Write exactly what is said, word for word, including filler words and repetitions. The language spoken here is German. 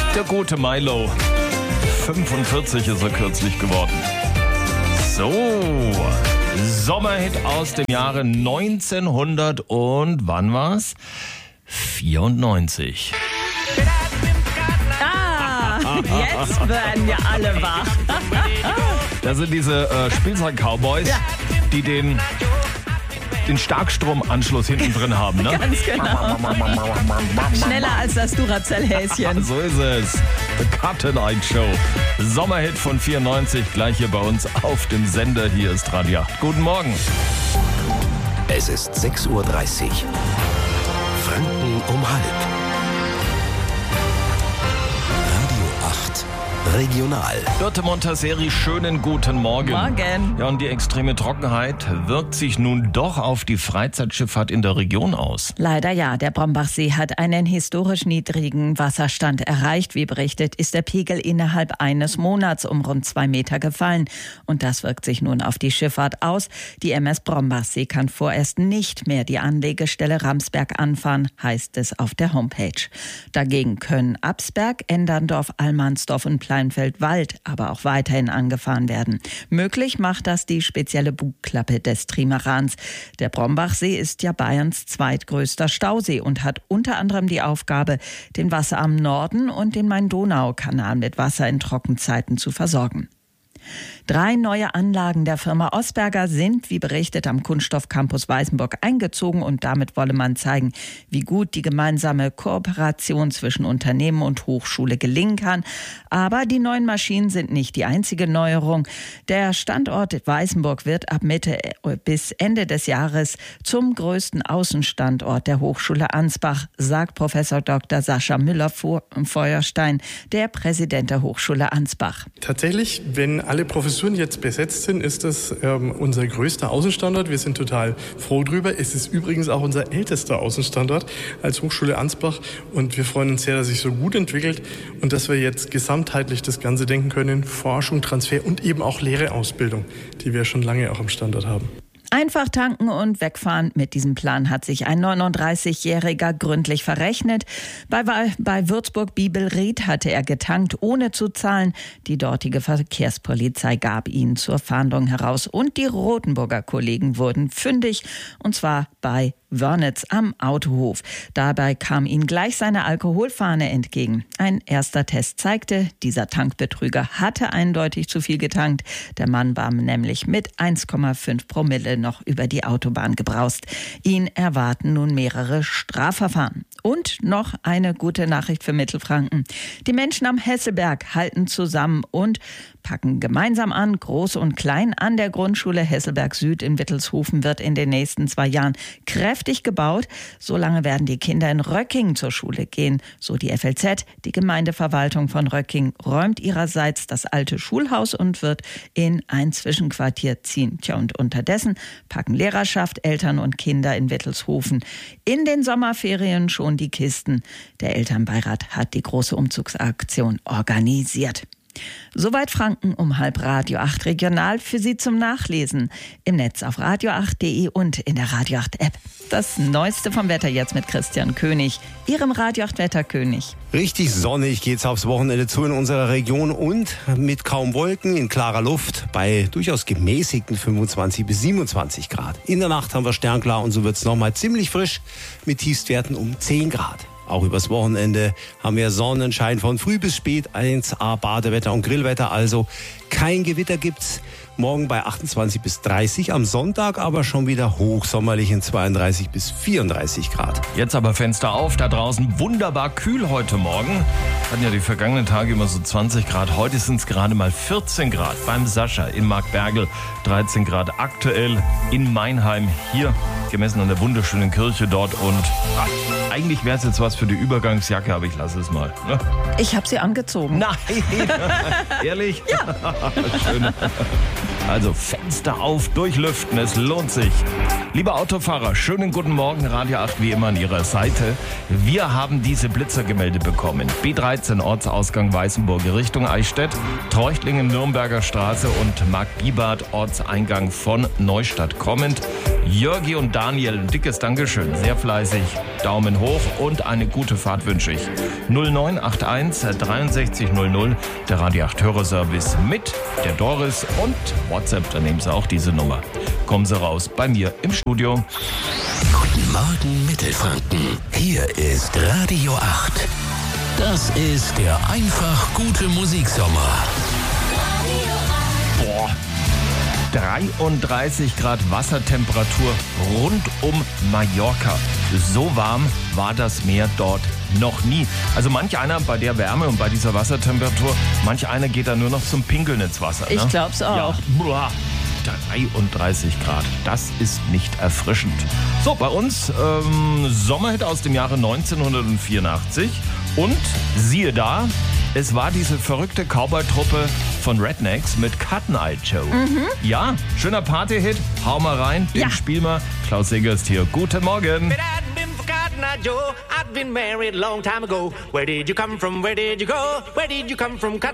Der gute Milo. fünfundvierzig ist er kürzlich geworden. So, Sommerhit aus dem Jahre neunzehnhundert und wann war's? vierundneunzig. Ah, jetzt werden wir alle wach. Das sind diese äh, Spielzeug-Cowboys, ja. die den, den Starkstromanschluss hinten drin haben, ne? Ganz genau. Schneller als das Duracell-Häschen. So ist es. The Cut Night Show. Sommerhit von vierundneunzig, gleich hier bei uns auf dem Sender. Hier ist Radio acht. Guten Morgen. Es ist sechs Uhr dreißig. Franken um halb. Radio acht Regional. Birte Montaseri, schönen guten Morgen. Morgen. Ja, und die extreme Trockenheit wirkt sich nun doch auf die Freizeitschifffahrt in der Region aus. Leider ja. Der Brombachsee hat einen historisch niedrigen Wasserstand erreicht. Wie berichtet, ist der Pegel innerhalb eines Monats um rund zwei Meter gefallen. Und das wirkt sich nun auf die Schifffahrt aus. Die M S Brombachsee kann vorerst nicht mehr die Anlegestelle Ramsberg anfahren, heißt es auf der Homepage. Dagegen können Absberg, Enderndorf, Allmannsdorf und Pleinfeld-Wald aber auch weiterhin angefahren werden. Möglich macht das die spezielle Bugklappe des Trimarans. Der Brombachsee ist ja Bayerns zweitgrößter Stausee und hat unter anderem die Aufgabe, den Wasserarm Norden und den Main-Donau-Kanal mit Wasser in Trockenzeiten zu versorgen. Drei neue Anlagen der Firma Osberger sind, wie berichtet, am Kunststoffcampus Weißenburg eingezogen und damit wolle man zeigen, wie gut die gemeinsame Kooperation zwischen Unternehmen und Hochschule gelingen kann. Aber die neuen Maschinen sind nicht die einzige Neuerung. Der Standort Weißenburg wird ab Mitte bis Ende des Jahres zum größten Außenstandort der Hochschule Ansbach, sagt Professor Doktor Sascha Müller-Feuerstein, der Präsident der Hochschule Ansbach. Tatsächlich, wenn alle Professuren jetzt besetzt sind, ist das ähm, unser größter Außenstandort. Wir sind total froh drüber. Es ist übrigens auch unser ältester Außenstandort als Hochschule Ansbach. Und wir freuen uns sehr, dass sich so gut entwickelt und dass wir jetzt gesamtheitlich das Ganze denken können. Forschung, Transfer und eben auch Lehreausbildung, die wir schon lange auch am Standort haben. Einfach tanken und wegfahren. Mit diesem Plan hat sich ein neununddreißigjähriger gründlich verrechnet. Bei, bei Würzburg-Bibelried hatte er getankt, ohne zu zahlen. Die dortige Verkehrspolizei gab ihn zur Fahndung heraus. Und die Rothenburger Kollegen wurden fündig, und zwar bei Wörnitz am Autohof. Dabei kam ihnen gleich seine Alkoholfahne entgegen. Ein erster Test zeigte, dieser Tankbetrüger hatte eindeutig zu viel getankt. Der Mann war nämlich mit eins Komma fünf Promille noch über die Autobahn gebraust. Ihn erwarten nun mehrere Strafverfahren. Und noch eine gute Nachricht für Mittelfranken. Die Menschen am Hesselberg halten zusammen und packen gemeinsam an. Groß und Klein an der Grundschule Hesselberg Süd in Wittelshofen wird in den nächsten zwei Jahren kräftig gebaut. Solange werden die Kinder in Röcking zur Schule gehen, so die F L Z. Die Gemeindeverwaltung von Röcking räumt ihrerseits das alte Schulhaus und wird in ein Zwischenquartier ziehen. Tja, und unterdessen packen Lehrerschaft, Eltern und Kinder in Wittelshofen in den Sommerferien schon die Kisten. Der Elternbeirat hat die große Umzugsaktion organisiert. Soweit Franken um halb. Radio acht Regional für Sie zum Nachlesen. Im Netz auf radio acht punkt de und in der Radio acht App. Das Neueste vom Wetter jetzt mit Christian König, Ihrem Radio acht Wetterkönig. Richtig sonnig geht's aufs Wochenende zu in unserer Region und mit kaum Wolken in klarer Luft bei durchaus gemäßigten fünfundzwanzig bis siebenundzwanzig Grad. In der Nacht haben wir sternklar und so wird's nochmal ziemlich frisch mit Tiefstwerten um zehn Grad. Auch übers Wochenende haben wir Sonnenschein von früh bis spät, eins A Badewetter und Grillwetter, also kein Gewitter gibt's. Morgen bei achtundzwanzig bis dreißig, am Sonntag aber schon wieder hochsommerlich in zweiunddreißig bis vierunddreißig Grad. Jetzt aber Fenster auf, da draußen wunderbar kühl heute Morgen. Hatten ja die vergangenen Tage immer so zwanzig Grad, heute sind es gerade mal vierzehn Grad beim Sascha in Markbergel, dreizehn Grad aktuell in Meinheim, hier gemessen an der wunderschönen Kirche dort und ach, eigentlich wäre es jetzt was für die Übergangsjacke, aber ich lasse es mal. Ne? Ich habe sie angezogen. Nein, ehrlich? Ja. Schön. Also Fenster auf, durchlüften, es lohnt sich. Lieber Autofahrer, schönen guten Morgen, Radio acht wie immer an Ihrer Seite. Wir haben diese Blitzer gemeldet bekommen. B dreizehn Ortsausgang Weißenburg Richtung Eichstätt, Treuchtlingen Nürnberger Straße und Markt Biebert Ortseingang von Neustadt kommend. Jörgi und Daniel, ein dickes Dankeschön, sehr fleißig. Daumen hoch und eine gute Fahrt wünsche ich. null neun acht eins dreiundsechzig null null, der Radio acht Hörerservice mit der Doris und WhatsApp, da nehmen Sie auch diese Nummer. Kommen Sie raus bei mir im Studio. Guten Morgen Mittelfranken. Hier ist Radio acht. Das ist der einfach gute Musiksommer. Boah, dreiunddreißig Grad Wassertemperatur rund um Mallorca. So warm war das Meer dort noch nie. Also manch einer bei der Wärme und bei dieser Wassertemperatur, manch einer geht da nur noch zum Pinkeln ins Wasser. Ne? Ich glaub's auch. Ja. Boah. dreiunddreißig Grad, das ist nicht erfrischend. So, bei uns ähm, Sommerhit aus dem Jahre neunzehnhundertvierundachtzig und siehe da, es war diese verrückte Cowboy-Truppe von Rednecks mit Cotton Eye Joe. Mhm. Ja, schöner Party-Hit, hau mal rein, den Ja. spiel mal. Klaus Segerst hier, guten Morgen. If it hadn't been for Cotton Eye Joe, I'd been married a long time ago. Where did you come from? Where did you go? Where did you come from?